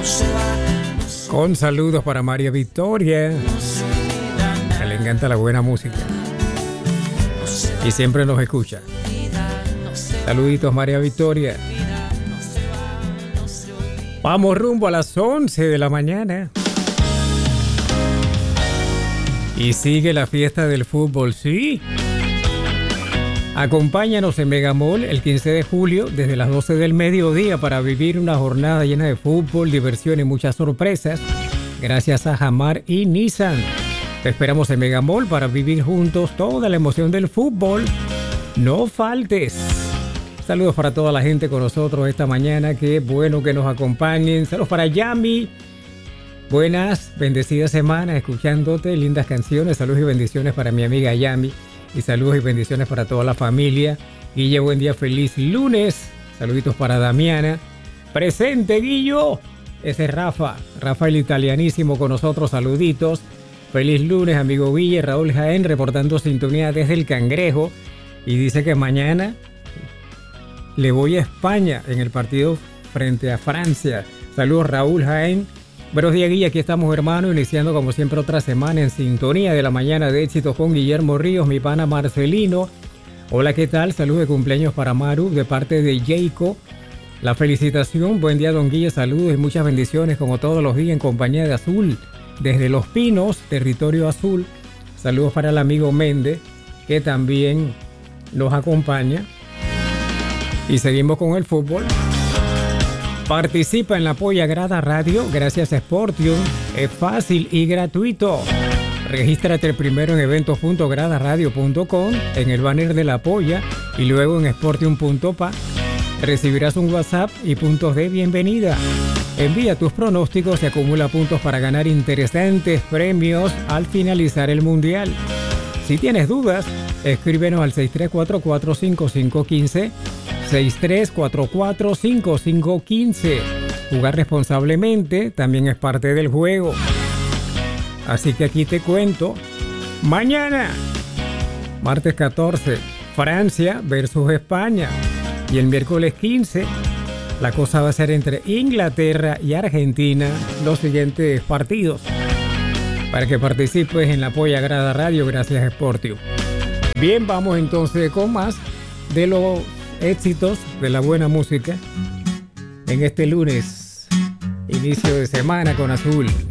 Con saludos para María Victoria, que le encanta la buena música y siempre nos escucha. Saluditos, María Victoria. Vamos rumbo a las 11 de la mañana. Y sigue la fiesta del fútbol, ¿sí? Acompáñanos en Megamall el 15 de julio desde las 12 del mediodía para vivir una jornada llena de fútbol, diversión y muchas sorpresas. Gracias a Jamar y Nissan. Te esperamos en Megamall para vivir juntos toda la emoción del fútbol. No faltes. Saludos para toda la gente con nosotros esta mañana. Qué bueno que nos acompañen. Saludos para Yami. Buenas, bendecida semana escuchándote. Lindas canciones. Saludos y bendiciones para mi amiga Yami. Y saludos y bendiciones para toda la familia. Guille, buen día, feliz lunes. Saluditos para Damiana. Presente, Guillo. Ese es Rafa el italianísimo con nosotros. Saluditos. Feliz lunes, amigo Guille. Raúl Jaén reportando sintonía desde el Cangrejo. Y dice que mañana le voy a España en el partido frente a Francia. Saludos, Raúl Jaén. Buenos días, Guille. Aquí estamos, hermano, iniciando como siempre otra semana en sintonía de la mañana de éxito con Guillermo Ríos, mi pana Marcelino. Hola, ¿qué tal? Saludos de cumpleaños para Maru de parte de Jayco. La felicitación. Buen día, don Guille. Saludos y muchas bendiciones como todos los días en compañía de Azul. Desde Los Pinos, territorio azul. Saludos para el amigo Méndez, que también nos acompaña. Y seguimos con el fútbol. Participa en la Polla Grada Radio gracias a Sportium. Es fácil y gratuito. Regístrate primero en eventos.gradaradio.com en el banner de la Polla y luego en sportium.pa. Recibirás un WhatsApp y puntos de bienvenida. Envía tus pronósticos y acumula puntos para ganar interesantes premios al finalizar el Mundial. Si tienes dudas, escríbenos al 63445515. 63445515. Jugar responsablemente también es parte del juego. Así que aquí te cuento. Mañana, martes 14, Francia versus España. Y el miércoles 15, la cosa va a ser entre Inglaterra y Argentina. Los siguientes partidos. Para que participes en la Polla Grada Radio gracias a Sportium. Bien, vamos entonces con más de los éxitos de la buena música en este lunes, inicio de semana con Azul.